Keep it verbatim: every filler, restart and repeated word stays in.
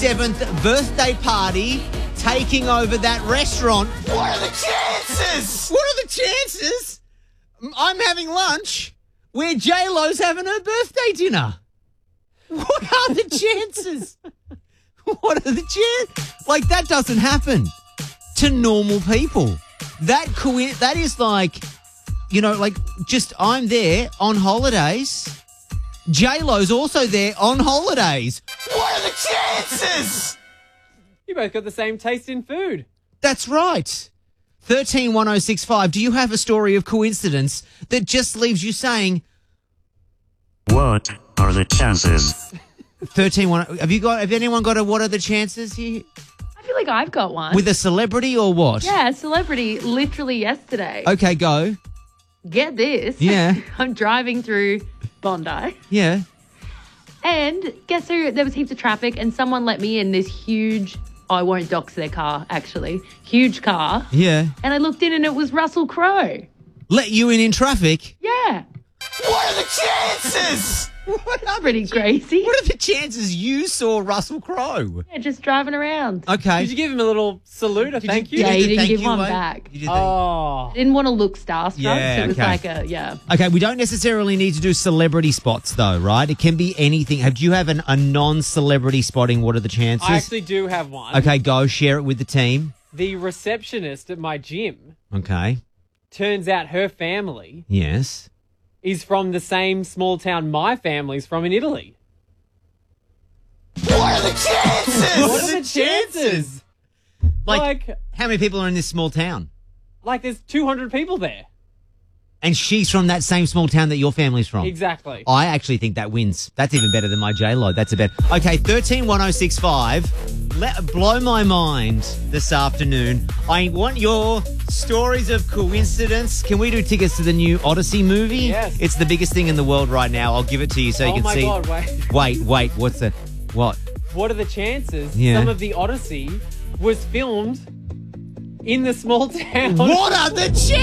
twenty-seventh birthday party taking over that restaurant. What are the chances? What are the chances? I'm having lunch where J-Lo's having her birthday dinner. What are the chances? What are the chances? Like, that doesn't happen to normal people. That co- that is like, you know, like, just I'm there on holidays. J-Lo's also there on holidays. What are the chances? You both got the same taste in food. That's right. thirteen one oh six five, do you have a story of coincidence that just leaves you saying, what are the chances? thirteen one, have you got, have anyone got a what are the chances here? I feel like I've got one. With a celebrity or what? Yeah, a celebrity literally yesterday. Okay, go. Get this. Yeah. I'm driving through Bondi. Yeah. And guess who? There was heaps of traffic and someone let me in this huge, I won't dox their car, actually, huge car. Yeah. And I looked in and it was Russell Crowe. Let you in in traffic? Yeah. What are the chances? What are Pretty crazy. What are the chances you saw Russell Crowe? Yeah, just driving around. Okay. Did you give him a little salute, a thank you? Yeah, did he the didn't thank give you one way? back. You did the- Oh. Didn't want to look starstruck, Yeah, so it was okay. like a, yeah. Okay, we don't necessarily need to do celebrity spots though, right? It can be anything. Have you have an, a non-celebrity spotting? What are the chances? I actually do have one. Okay, go share it with the team. The receptionist at my gym, Okay. turns out her family Yes. is from the same small town my family's from in Italy. What are the chances? What are the chances? Like, Like, how many people are in this small town? like there's two hundred people there. And she's from that same small town that your family's from. Exactly. I actually think that wins. That's even better than my J-Lo. That's a bet. Okay, thirteen one oh six five. Let blow my mind this afternoon. I want your stories of coincidence. Can we do tickets to the new Odyssey movie? Yes. It's the biggest thing in the world right now. I'll give it to you so you Oh can my see. God, wait. Wait, wait. What's the what? What are the chances Yeah. some of the Odyssey was filmed in the small town? What are the chances?